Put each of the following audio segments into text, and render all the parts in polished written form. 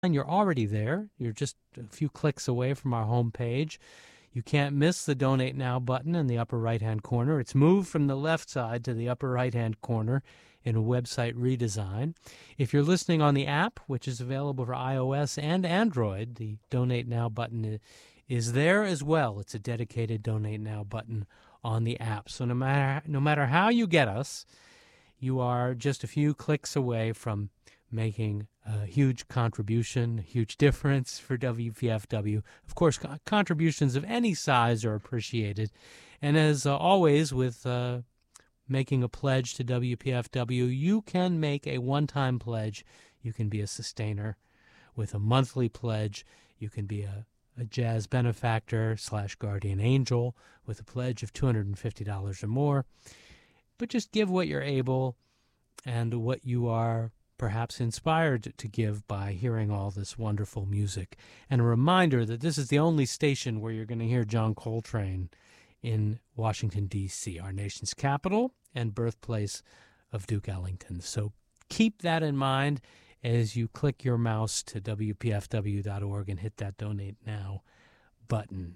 you're already there. You're just a few clicks away from our homepage. You can't miss the Donate Now button in the upper right-hand corner. It's moved from the left side to the upper right-hand corner in a website redesign. If you're listening on the app, which is available for iOS and Android, the Donate Now button is there as well. It's a dedicated Donate Now button on the app. So no matter how you get us, you are just a few clicks away from making a huge contribution, a huge difference for WPFW. Of course, contributions of any size are appreciated. And as always with making a pledge to WPFW, you can make a one-time pledge. You can be a sustainer with a monthly pledge. You can be a jazz benefactor / guardian angel with a pledge of $250 or more. But just give what you're able and what you are perhaps inspired to give by hearing all this wonderful music. And a reminder that this is the only station where you're going to hear John Coltrane in Washington, D.C., our nation's capital and birthplace of Duke Ellington. So keep that in mind as you click your mouse to WPFW.org and hit that Donate Now button.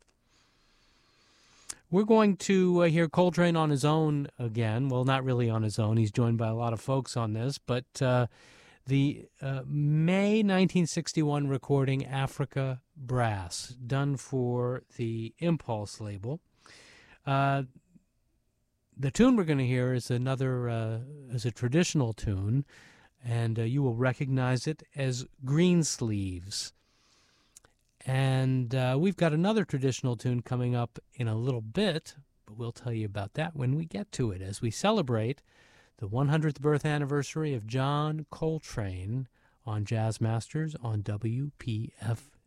We're going to hear Coltrane on his own again. Well, not really on his own. He's joined by a lot of folks on this. But the May 1961 recording, Africa Brass, done for the Impulse label. The tune we're going to hear is is a traditional tune, and you will recognize it as Greensleeves. And we've got another traditional tune coming up in a little bit, but we'll tell you about that when we get to it, as we celebrate the 100th birth anniversary of John Coltrane on Jazz Masters on WPFW.